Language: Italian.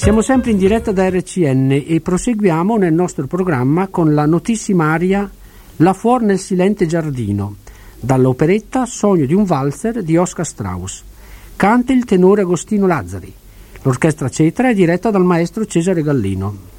Siamo sempre in diretta da RCN e proseguiamo nel nostro programma con la notissima aria La fuor nel silente giardino, dall'operetta Sogno di un valzer di Oscar Strauss. Canta il tenore Agostino Lazzari. L'orchestra Cetra è diretta dal maestro Cesare Gallino.